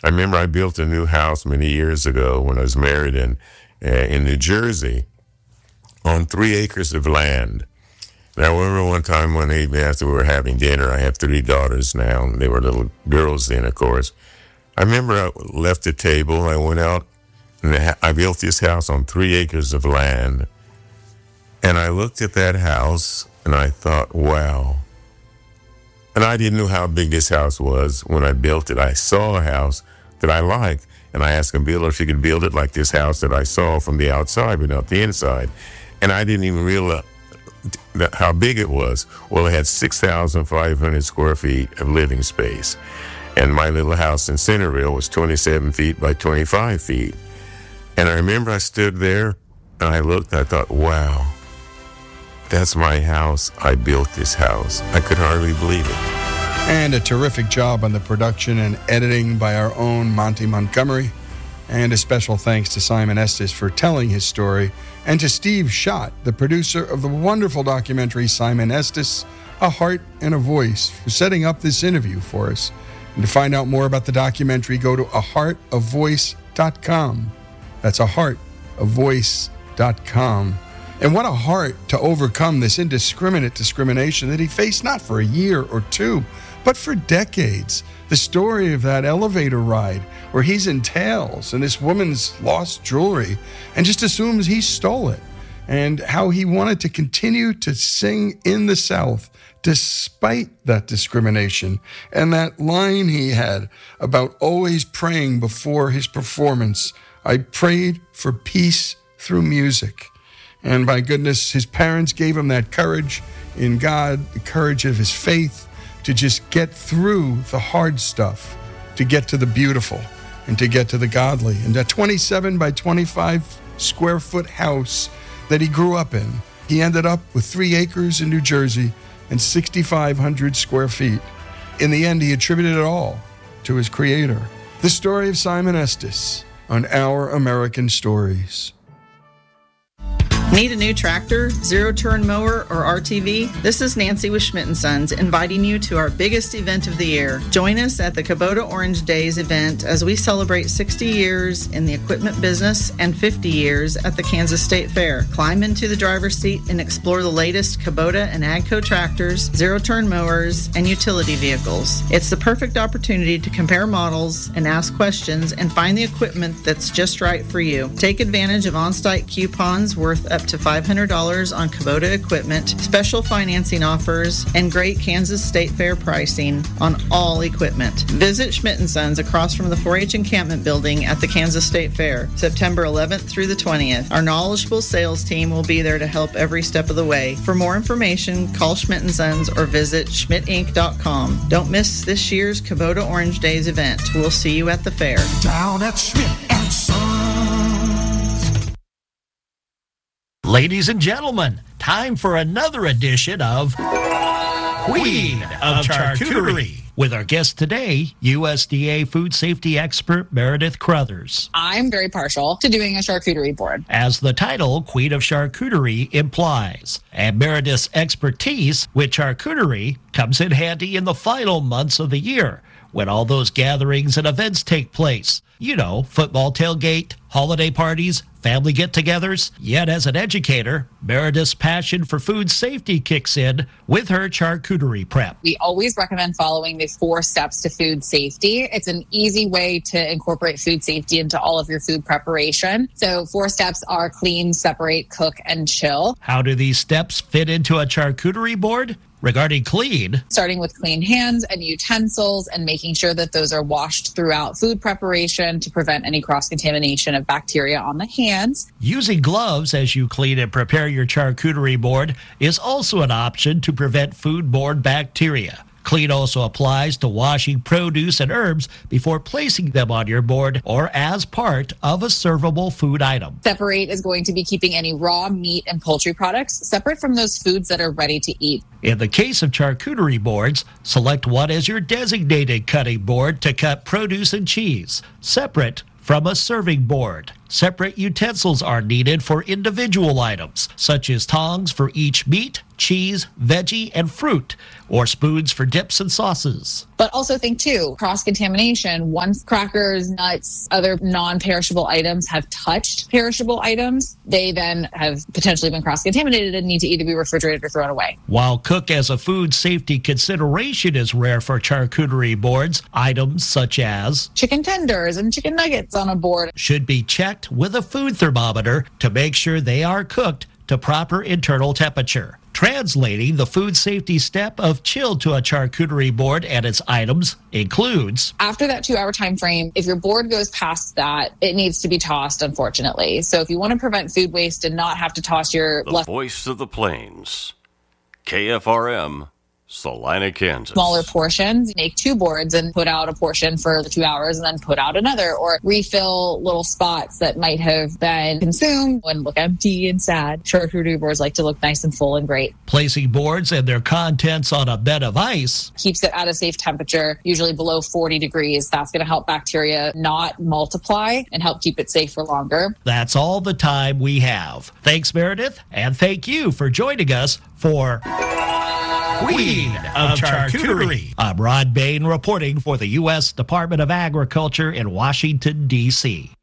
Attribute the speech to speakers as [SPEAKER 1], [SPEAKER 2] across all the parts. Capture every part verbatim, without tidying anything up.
[SPEAKER 1] I remember I built a new house many years ago when I was married in, uh, in New Jersey on three acres of land. Now, I remember one time when they, after we were having dinner, I have three daughters now, and they were little girls then, of course. I remember I left the table, I went out, and I built this house on three acres of land. And I looked at that house, and I thought, wow. And I didn't know how big this house was when I built it. I saw a house that I liked, and I asked a builder if he could build it like this house that I saw from the outside, but not the inside. And I didn't even realize how big it was. Well, it had six thousand five hundred square feet of living space. And my little house in Centerville was twenty-seven feet by twenty-five feet. And I remember I stood there, and I looked, and I thought, wow, that's my house. I built this house. I could hardly believe it.
[SPEAKER 2] And a terrific job on the production and editing by our own Monty Montgomery. And a special thanks to Simon Estes for telling his story, and to Steve Schott, the producer of the wonderful documentary Simon Estes, A Heart and a Voice, for setting up this interview for us. And to find out more about the documentary, go to a heart a voice dot com. That's a heart a voice dot com. And what a heart to overcome this indiscriminate discrimination that he faced not for a year or two, but for decades. The story of that elevator ride where he's in tails and this woman's lost jewelry and just assumes he stole it, and how he wanted to continue to sing in the South despite that discrimination, and that line he had about always praying before his performance, I prayed for peace through music. And by goodness, his parents gave him that courage in God, the courage of his faith, to just get through the hard stuff, to get to the beautiful, and to get to the godly. And that twenty-seven by twenty-five square foot house that he grew up in, he ended up with three acres in New Jersey and six thousand five hundred square feet. In the end, he attributed it all to his creator. The story of Simon Estes on Our American Stories.
[SPEAKER 3] Need a new tractor, zero-turn mower, or R T V? This is Nancy with Schmidt and Sons inviting you to our biggest event of the year. Join us at the Kubota Orange Days event as we celebrate sixty years in the equipment business and fifty years at the Kansas State Fair. Climb into the driver's seat and explore the latest Kubota and AGCO tractors, zero-turn mowers, and utility vehicles. It's the perfect opportunity to compare models and ask questions and find the equipment that's just right for you. Take advantage of on-site coupons worth up to five hundred dollars on Kubota equipment, special financing offers, and great Kansas State Fair pricing on all equipment. Visit Schmidt and Sons across from the four H encampment building at the Kansas State Fair, September eleventh through the twentieth. Our knowledgeable sales team will be there to help every step of the way. For more information, call Schmidt and Sons or visit schmidt inc dot com. Don't miss this year's Kubota Orange Days event. We'll see you at the fair.
[SPEAKER 4] Down at Schmidt and Sons.
[SPEAKER 5] Ladies and gentlemen, time for another edition of Queen of Charcuterie. With our guest today, U S D A food safety expert Meredith Crothers.
[SPEAKER 6] I'm very partial to doing a charcuterie board.
[SPEAKER 5] As the title, Queen of Charcuterie, implies. And Meredith's expertise with charcuterie comes in handy in the final months of the year, when all those gatherings and events take place. You know, football tailgate, holiday parties, family get-togethers. Yet as an educator, Meredith's passion for food safety kicks in with her charcuterie prep.
[SPEAKER 6] We always recommend following the four steps to food safety. It's an easy way to incorporate food safety into all of your food preparation. So four steps are clean, separate, cook, and chill.
[SPEAKER 5] How do these steps fit into a charcuterie board? Regarding clean,
[SPEAKER 6] starting with clean hands and utensils and making sure that those are washed throughout food preparation to prevent any cross-contamination of bacteria on the hands.
[SPEAKER 5] Using gloves as you clean and prepare your charcuterie board is also an option to prevent foodborne bacteria. Clean also applies to washing produce and herbs before placing them on your board or as part of a servable food item.
[SPEAKER 6] Separate is going to be keeping any raw meat and poultry products separate from those foods that are ready to eat.
[SPEAKER 5] In the case of charcuterie boards, select one as your designated cutting board to cut produce and cheese, separate from a serving board. Separate utensils are needed for individual items, such as tongs for each meat, cheese, veggie, and fruit, or spoons for dips and sauces.
[SPEAKER 6] But also think, too, cross-contamination. Once crackers, nuts, other non-perishable items have touched perishable items, they then have potentially been cross-contaminated and need to either be refrigerated or thrown away.
[SPEAKER 5] While cook as a food safety consideration is rare for charcuterie boards, items such as
[SPEAKER 6] chicken tenders and chicken nuggets on a board
[SPEAKER 5] should be checked with a food thermometer to make sure they are cooked to proper internal temperature. Translating the food safety step of chilled to a charcuterie board and its items includes,
[SPEAKER 6] after that two-hour time frame, if your board goes past that, it needs to be tossed, unfortunately. So if you want to prevent food waste and not have to toss your
[SPEAKER 7] the
[SPEAKER 6] left
[SPEAKER 7] voice of the plains, K F R M, Salina, Kansas.
[SPEAKER 6] Smaller portions, make two boards and put out a portion for the two hours and then put out another, or refill little spots that might have been consumed and look empty and sad. Charcuterie boards like to look nice and full and great.
[SPEAKER 5] Placing boards and their contents on a bed of ice
[SPEAKER 6] keeps it at a safe temperature, usually below forty degrees. That's going to help bacteria not multiply and help keep it safe for longer.
[SPEAKER 5] That's all the time we have. Thanks, Meredith, and thank you for joining us for Queen of Charcuterie. I'm Rod Bain reporting for the U S Department of Agriculture in Washington, D C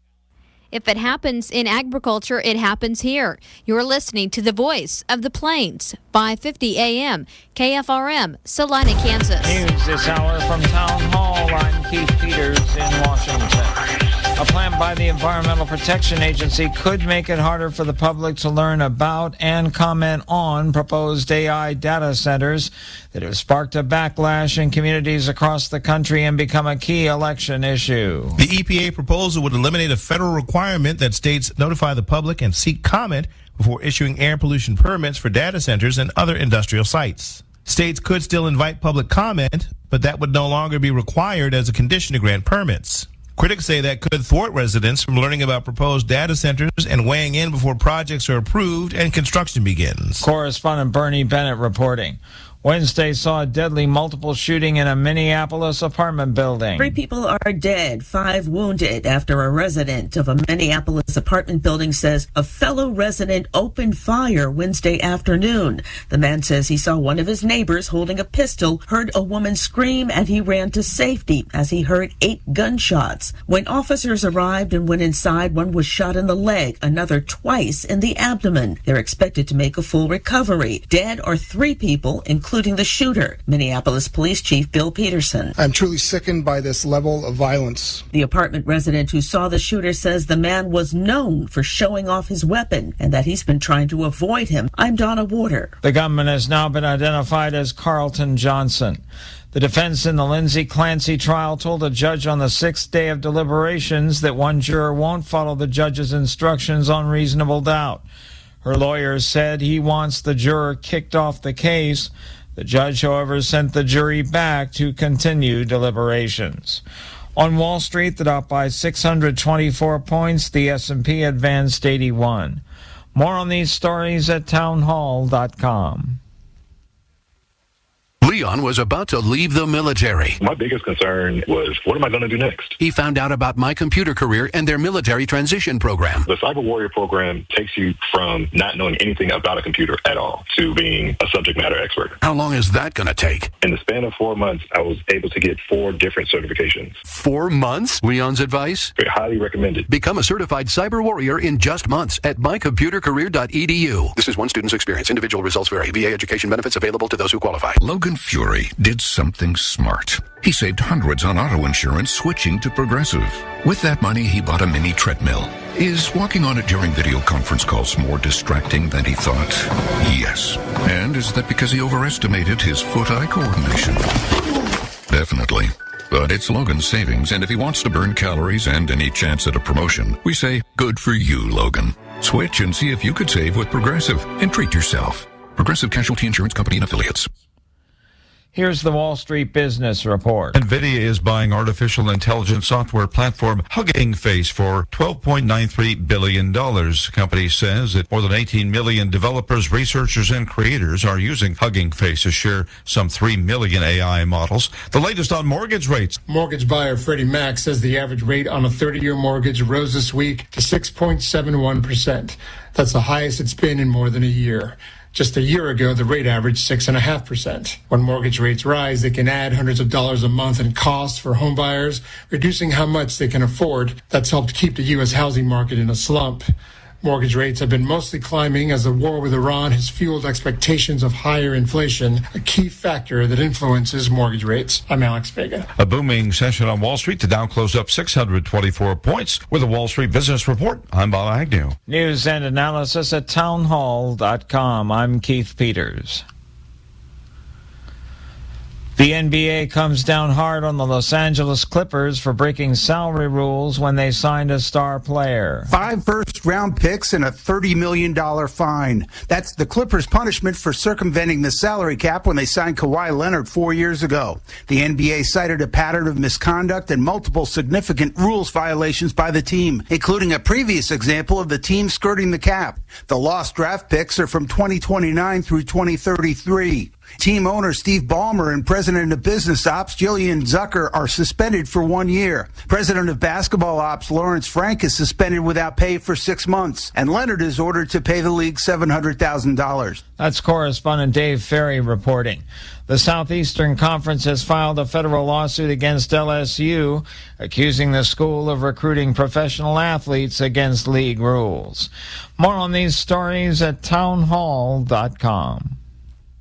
[SPEAKER 8] If it happens in agriculture, it happens here. You're listening to the voice of the plains, five fifty A M, K F R M, Salina, Kansas.
[SPEAKER 9] News this hour from Town Hall. I'm Keith Peters in Washington. A plan by the Environmental Protection Agency could make it harder for the public to learn about and comment on proposed A I data centers that have sparked a backlash in communities across the country and become a key election issue.
[SPEAKER 10] The E P A proposal would eliminate a federal requirement that states notify the public and seek comment before issuing air pollution permits for data centers and other industrial sites. States could still invite public comment, but that would no longer be required as a condition to grant permits. Critics say that could thwart residents from learning about proposed data centers and weighing in before projects are approved and construction begins.
[SPEAKER 9] Correspondent Bernie Bennett reporting. Wednesday saw a deadly multiple shooting in a Minneapolis apartment building.
[SPEAKER 11] Three people are dead, five wounded after a resident of a Minneapolis apartment building says a fellow resident opened fire Wednesday afternoon. The man says he saw one of his neighbors holding a pistol, heard a woman scream, and he ran to safety as he heard eight gunshots. When officers arrived and went inside, one was shot in the leg, another twice in the abdomen. They're expected to make a full recovery. Dead are three people, including including the shooter, Minneapolis Police Chief Bill Peterson.
[SPEAKER 12] I'm truly sickened by this level of violence.
[SPEAKER 11] The apartment resident who saw the shooter says the man was known for showing off his weapon and that he's been trying to avoid him. I'm Donna Warder.
[SPEAKER 9] The gunman has now been identified as Carlton Johnson. The defense in the Lindsay Clancy trial told a judge on the sixth day of deliberations that one juror won't follow the judge's instructions on reasonable doubt. Her lawyer said he wants the juror kicked off the case. The judge, however, sent the jury back to continue deliberations. On Wall Street, the Dow by six hundred twenty-four points. The S and P advanced eighty-one. More on these stories at townhall dot com.
[SPEAKER 13] Leon was about to leave the military.
[SPEAKER 14] My biggest concern was, what am I going to do next?
[SPEAKER 13] He found out about My Computer Career and their military transition program.
[SPEAKER 14] The Cyber Warrior program takes you from not knowing anything about a computer at all to being a subject matter expert.
[SPEAKER 13] How long is that going to take?
[SPEAKER 14] In the span of four months, I was able to get four different certifications.
[SPEAKER 13] Four months? Leon's advice?
[SPEAKER 14] Very highly recommended.
[SPEAKER 13] Become a certified Cyber Warrior in just months at my computer career dot e d u. This is one student's experience. Individual results vary. V A education benefits available to those who qualify.
[SPEAKER 15] Logan Fury did something smart. He saved hundreds on auto insurance switching to Progressive. With that money, he bought a mini treadmill. Is walking on it during video conference calls more distracting than he thought? Yes. And is that because he overestimated his foot-eye coordination? Definitely. But it's Logan's savings, and if he wants to burn calories and any chance at a promotion, we say, good for you, Logan. Switch and see if you could save with Progressive and treat yourself. Progressive Casualty Insurance Company and Affiliates.
[SPEAKER 9] Here's the Wall Street Business Report.
[SPEAKER 16] NVIDIA is buying artificial intelligence software platform Hugging Face for twelve point nine three billion dollars. The company says that more than eighteen million developers, researchers, and creators are using Hugging Face to share some three million A I models. The latest on mortgage rates.
[SPEAKER 12] Mortgage buyer Freddie Mac says the average rate on a thirty-year mortgage rose this week to six point seven one percent. That's the highest it's been in more than a year. Just a year ago, the rate averaged six point five percent. When mortgage rates rise, they can add hundreds of dollars a month in costs for home buyers, reducing how much they can afford. That's helped keep the U S housing market in a slump. Mortgage rates have been mostly climbing as the war with Iran has fueled expectations of higher inflation, a key factor that influences mortgage rates. I'm Alex Vega.
[SPEAKER 16] A booming session on Wall Street. The Dow closed up six hundred twenty-four points. With a Wall Street Business Report, I'm Bob Agnew.
[SPEAKER 9] News and analysis at townhall dot com. I'm Keith Peters. The N B A comes down hard on the Los Angeles Clippers for breaking salary rules when they signed a star player.
[SPEAKER 17] Five first-round picks and a thirty million dollars fine. That's the Clippers' punishment for circumventing the salary cap when they signed Kawhi Leonard four years ago. The N B A cited a pattern of misconduct and multiple significant rules violations by the team, including a previous example of the team skirting the cap. The lost draft picks are from twenty twenty-nine through twenty thirty-three. Team owner Steve Ballmer and president of business ops Jillian Zucker are suspended for one year. President of basketball ops Lawrence Frank is suspended without pay for six months, and Leonard is ordered to pay the league seven hundred thousand dollars.
[SPEAKER 9] That's correspondent Dave Ferry reporting. The Southeastern Conference has filed a federal lawsuit against L S U, accusing the school of recruiting professional athletes against league rules. More on these stories at townhall dot com.